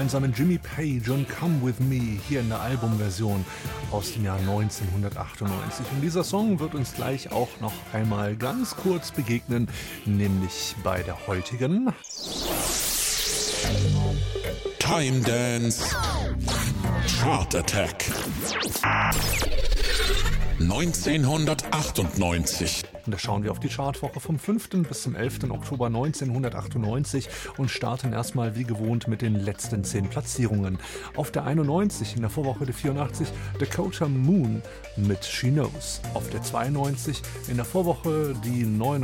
gemeinsamen Jimmy Page und Come With Me hier in der Albumversion aus dem Jahr 1998. Und dieser Song wird uns gleich auch noch einmal ganz kurz begegnen, nämlich bei der heutigen Time Dance Chart Attack 1998. Und da schauen wir auf die Chartwoche vom 5. bis zum 11. Oktober 1998 und starten erstmal wie gewohnt mit den letzten 10 Platzierungen. Auf der 91 in der Vorwoche die 84 Dakota Moon mit She Knows. Auf der 92 in der Vorwoche die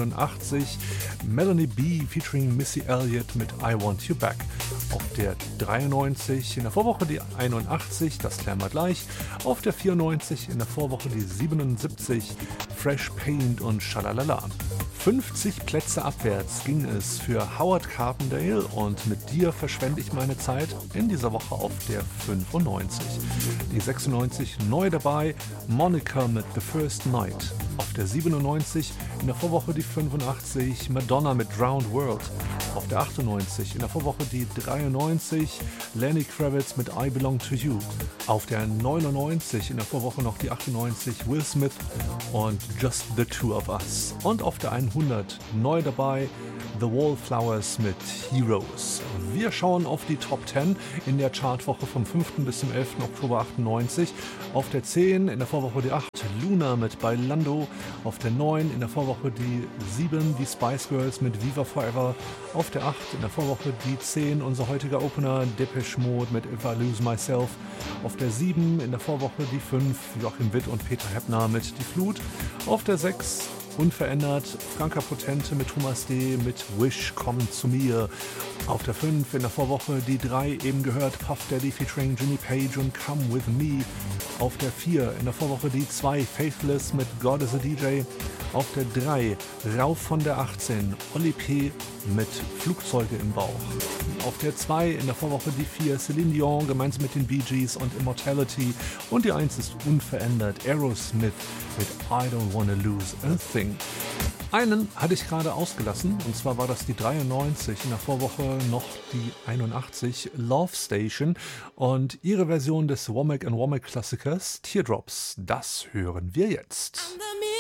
89 Melanie B featuring Missy Elliott mit I Want You Back. Auf der 93 in der Vorwoche die 81, das klären wir gleich. Auf der 94 in der Vorwoche die 77 Fresh Paint und Schalalala. 50 Plätze abwärts ging es für Howard Carpendale und Mit dir verschwende ich meine Zeit in dieser Woche auf der 95. Die 96 neu dabei, Monica mit The First Night. Auf der 97 in der Vorwoche die 85, Madonna mit Drowned World. Auf der 98 in der Vorwoche die 93, Lenny Kravitz mit I Belong to You. Auf der 99 in der Vorwoche noch die 98, Will Smith und Just the Two of Us. Und auf der 100 neu dabei, The Wallflowers mit Heroes. Wir schauen auf die Top 10 in der Chartwoche vom 5. bis zum 11. Oktober 98. Auf der 10 in der Vorwoche die 8, Luna mit Bailando. Auf der 9 in der Vorwoche die 7, die Spice Girls mit Viva Forever. Auf der 8 in der Vorwoche die 10, unser heutiger Opener Depeche Mode mit If I Lose Myself. Auf der 7 in der Vorwoche die 5, Joachim Witt und Peter Heppner mit Die Flut. Auf der 6 unverändert Franka Potente mit Thomas D. mit Wish, komm zu mir. Auf der 5 in der Vorwoche die 3, eben gehört, Puff Daddy featuring Jimmy Page und Come With Me. Auf der 4 in der Vorwoche die 2, Faithless mit God is a DJ. Auf der 3, rauf von der 18, Oli P. mit Flugzeuge im Bauch. Auf der 2 in der Vorwoche die 4, Celine Dion gemeinsam mit den Bee Gees und Immortality. Und die 1 ist unverändert, Aerosmith mit I Don't Wanna Lose a Thing. Einen hatte ich gerade ausgelassen, und zwar war das die 93, in der Vorwoche noch die 81, Love Station und ihre Version des Womack & Womack Klassikers Teardrops. Das hören wir jetzt.